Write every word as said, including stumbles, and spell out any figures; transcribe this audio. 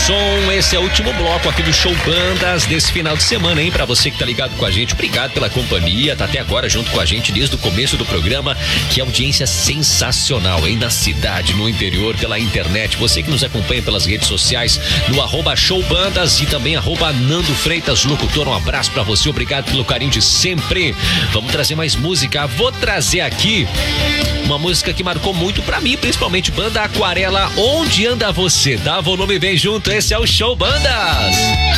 som. Esse é o último bloco aqui do Show Bandas desse final de semana, hein? Pra você que tá ligado com a gente, obrigado pela companhia, tá até agora junto com a gente desde o começo do programa. Que audiência sensacional, hein? Na cidade, no interior, pela internet. Você que nos acompanha pelas redes sociais, no arroba Show Bandas e também arroba Nando Freitas Locutor. Um abraço pra você, obrigado pelo carinho de sempre. Vamos trazer mais música. Vou trazer aqui uma música que marcou muito pra mim, principalmente Banda Aquarela, Onde Anda Você? Dá volume, vem junto, esse é o Show Bandas.